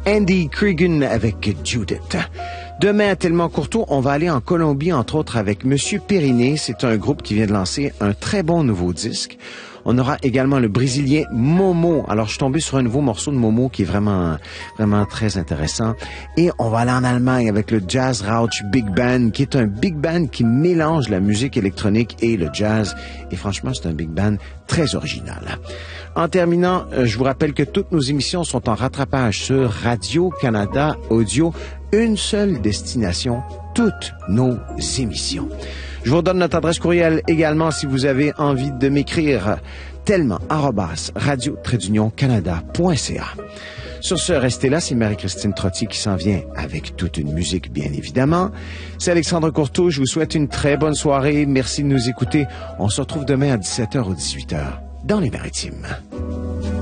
Andy Cregan avec Judith. Demain, à Tellement Courtois, on va aller en Colombie, entre autres, avec Monsieur Périnée. C'est un groupe qui vient de lancer un très bon nouveau disque. On aura également le Brésilien Momo. Alors, je suis tombé sur un nouveau morceau de Momo qui est vraiment très intéressant. Et on va aller en Allemagne avec le Jazz Rauch Big Band, qui est un big band qui mélange la musique électronique et le jazz. Et franchement, c'est un big band très original. En terminant, je vous rappelle que toutes nos émissions sont en rattrapage sur Radio-Canada Audio. Une seule destination, toutes nos émissions. Je vous redonne notre adresse courriel également si vous avez envie de m'écrire tellement@radio-canada.ca. Sur ce, restez là, c'est Marie-Christine Trottier qui s'en vient avec toute une musique, bien évidemment. C'est Alexandre Courteau, je vous souhaite une très bonne soirée. Merci de nous écouter. On se retrouve demain à 17h ou 18h dans les Maritimes.